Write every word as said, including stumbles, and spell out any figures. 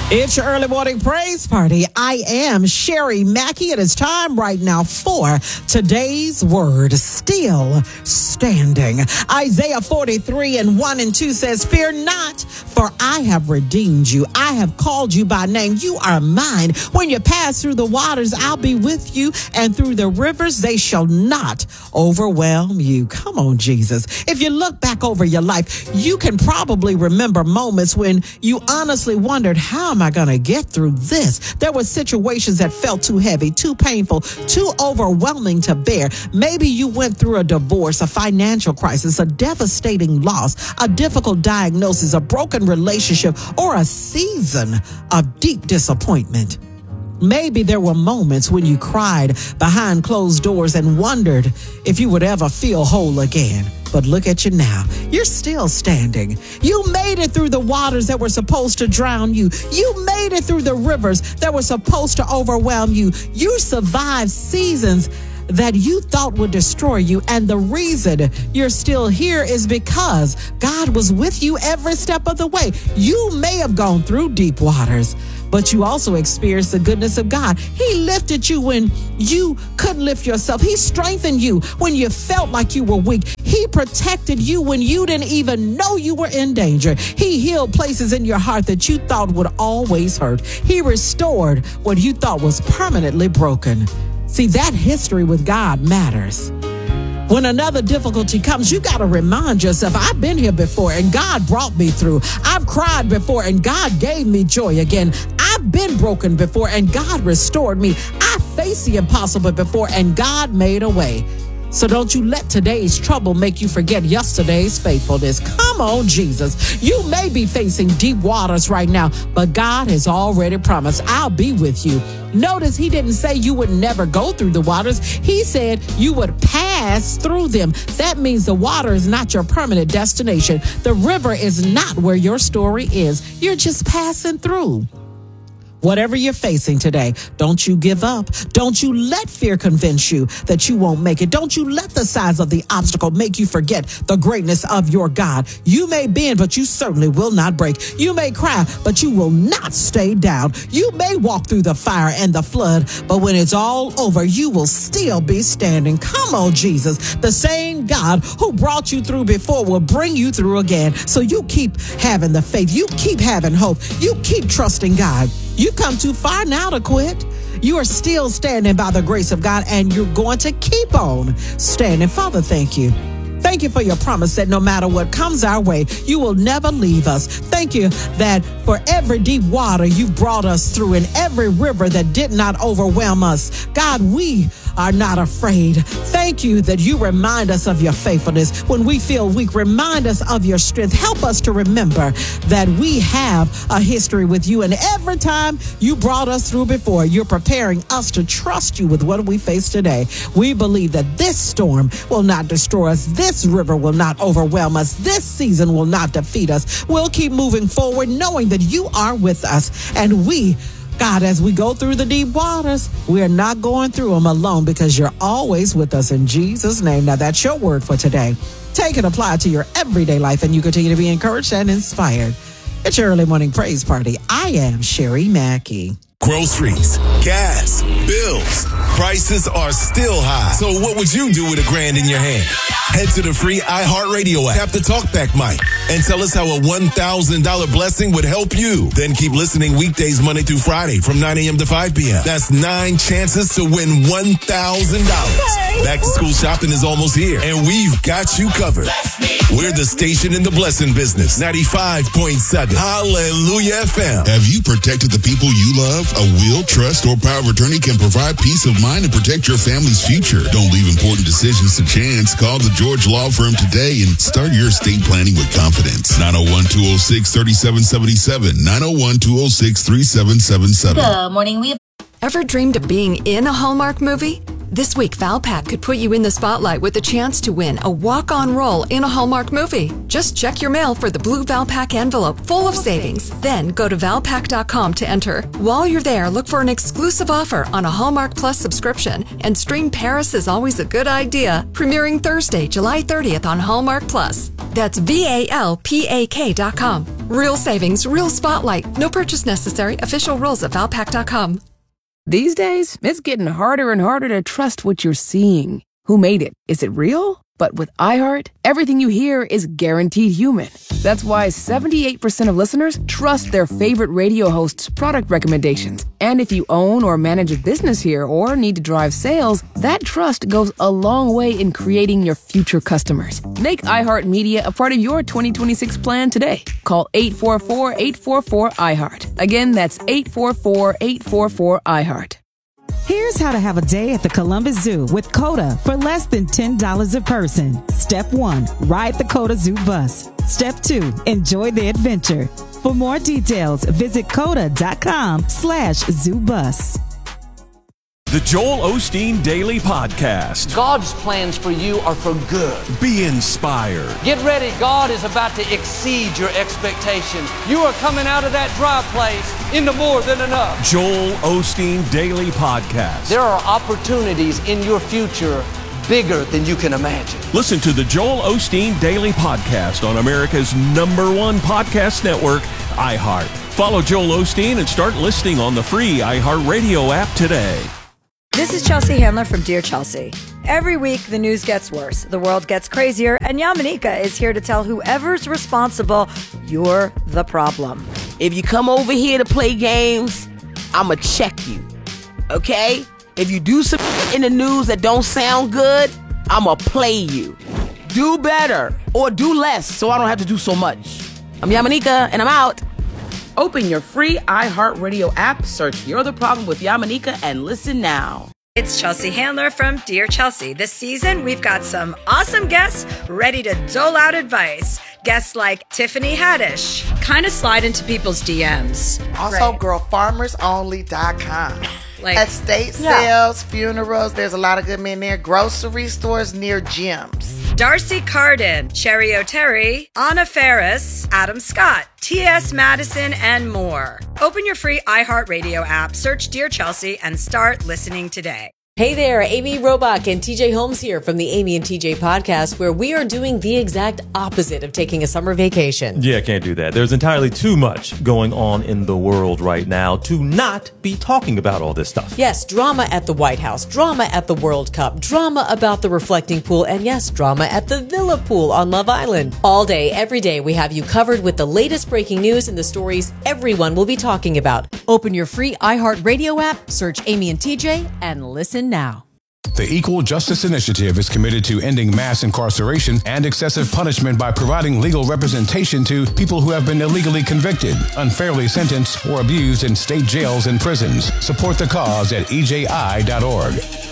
It's your early morning praise party. I am Sherry Mackey. It is time right now for today's word, still standing. Isaiah forty-three and one and two says, "Fear not, for I have redeemed you. I have called you by name. You are mine. When you pass through the waters, I'll be with you, and through the rivers, they shall not overwhelm you." Come on, Jesus. If you look back over your life, you can probably remember moments when you honestly wondered, how am I going to get through this? There were situations that felt too heavy, too painful, too overwhelming to bear. Maybe you went through a divorce, a financial crisis, a devastating loss, a difficult diagnosis, a broken relationship, or a season of deep disappointment. Maybe there were moments when you cried behind closed doors and wondered if you would ever feel whole again. But look at you now. You're still standing. You made it through the waters that were supposed to drown you. You made it through the rivers that were supposed to overwhelm you. You survived seasons that you thought would destroy you. And the reason you're still here is because God was with you every step of the way. You may have gone through deep waters, but you also experienced the goodness of God. He lifted you when you couldn't lift yourself. He strengthened you when you felt like you were weak. He protected you when you didn't even know you were in danger. He healed places in your heart that you thought would always hurt. He restored what you thought was permanently broken. See, that history with God matters. When another difficulty comes, you got to remind yourself, I've been here before and God brought me through. I've cried before and God gave me joy again. I've been broken before and God restored me. I faced the impossible before and God made a way. So don't you let today's trouble make you forget yesterday's faithfulness. Come on, Jesus. You may be facing deep waters right now, but God has already promised, I'll be with you. Notice he didn't say you would never go through the waters. He said you would pass through them. That means the water is not your permanent destination. The river is not where your story is. You're just passing through. Whatever you're facing today, don't you give up. Don't you let fear convince you that you won't make it. Don't you let the size of the obstacle make you forget the greatness of your God. You may bend, but you certainly will not break. You may cry, but you will not stay down. You may walk through the fire and the flood, but when it's all over, you will still be standing. Come on, Jesus. The same God who brought you through before will bring you through again. So you keep having the faith. You keep having hope. You keep trusting God. You come too far now to quit. You are still standing by the grace of God, and you're going to keep on standing. Father, thank you. Thank you for your promise that no matter what comes our way, you will never leave us. Thank you that for every deep water you brought us through and every river that did not overwhelm us, God, we are not afraid. Thank you that you remind us of your faithfulness. When we feel weak, remind us of your strength. Help us to remember that we have a history with you. And every time you brought us through before, you're preparing us to trust you with what we face today. We believe that this storm will not destroy us. This river will not overwhelm us. This season will not defeat us. We'll keep moving forward knowing that you are with us. And we God, as we go through the deep waters, we are not going through them alone because you're always with us in Jesus' name. Now, that's your word for today. Take and apply it to your everyday life, and you continue to be encouraged and inspired. It's your early morning praise party. I am Sherry Mackey. Groceries, gas, bills, prices are still high. So what would you do with a grand in your hand? Head to the free iHeartRadio app, tap the talkback mic, and tell us how a one thousand dollars blessing would help you. Then keep listening weekdays Monday through Friday from nine a.m. to five p.m. That's nine chances to win one thousand dollars. Back to school shopping is almost here, and we've got you covered. We're the station in the blessing business, ninety-five point seven Hallelujah F M. Have you protected the people you love? A will, trust, or power of attorney can provide peace of mind and protect your family's future. Don't leave important decisions to chance. Call the George Law Firm today and start your estate planning with confidence. nine oh one, two oh six, three seven seven seven. nine oh one, two oh six, three seven seven seven. Good morning. We Ever dreamed of being in a Hallmark movie? This week, Valpak could put you in the spotlight with a chance to win a walk-on role in a Hallmark movie. Just check your mail for the blue Valpak envelope full of savings. Then go to valpak dot com to enter. While you're there, look for an exclusive offer on a Hallmark Plus subscription and stream Paris is Always a Good Idea, premiering Thursday, July thirtieth on Hallmark Plus. That's V A L P A K dot com. Real savings, real spotlight. No purchase necessary. Official rules at valpak dot com. These days, it's getting harder and harder to trust what you're seeing. Who made it? Is it real? But with iHeart, everything you hear is guaranteed human. That's why seventy-eight percent of listeners trust their favorite radio hosts' product recommendations. And if you own or manage a business here or need to drive sales, that trust goes a long way in creating your future customers. Make iHeartMedia a part of your twenty twenty-six plan today. Call eight four four, eight four four, iHeart. Again, that's eight four four, eight four four, iHeart. Here's how to have a day at the Columbus Zoo with COTA for less than ten dollars a person. Step one, ride the COTA Zoo bus. Step two, enjoy the adventure. For more details, visit coda dot com slash zoo bus. The Joel Osteen Daily Podcast. God's plans for you are for good. Be inspired. Get ready. God is about to exceed your expectations. You are coming out of that dry place into more than enough. Joel Osteen Daily Podcast. There are opportunities in your future bigger than you can imagine. Listen to the Joel Osteen Daily Podcast on America's number one podcast network, iHeart. Follow Joel Osteen and start listening on the free iHeartRadio app today. This is Chelsea Handler from Dear Chelsea. Every week, the news gets worse, the world gets crazier, and Yamanika is here to tell whoever's responsible, you're the problem. If you come over here to play games, I'ma check you, okay? If you do some in the news that don't sound good, I'ma play you. Do better or do less so I don't have to do so much. I'm Yamanika, and I'm out. Open your free iHeartRadio app, search You're the Problem with Yamanika, and listen now. It's Chelsea Handler from Dear Chelsea. This season, we've got some awesome guests ready to dole out advice. Guests like Tiffany Haddish, kind of slide into people's D Ms. Also, right. girl farmers only dot com. Like, estate yeah. sales, funerals, there's a lot of good men there. Grocery stores near gyms. Darcy Carden, Cherry O'Terry, Anna Ferris, Adam Scott, T S Madison, and more. Open your free iHeartRadio app, search Dear Chelsea, and start listening today. Hey there, Amy Robach and T J Holmes here from the Amy and T J podcast, where we are doing the exact opposite of taking a summer vacation. Yeah, can't do that. There's entirely too much going on in the world right now to not be talking about all this stuff. Yes, drama at the White House, drama at the World Cup, drama about the reflecting pool, and yes, drama at the Villa Pool on Love Island. All day, every day, we have you covered with the latest breaking news and the stories everyone will be talking about. Open your free iHeartRadio app, search Amy and T J, and listen now. The Equal Justice Initiative is committed to ending mass incarceration and excessive punishment by providing legal representation to people who have been illegally convicted, unfairly sentenced, or abused in state jails and prisons. Support the cause at E J I dot org.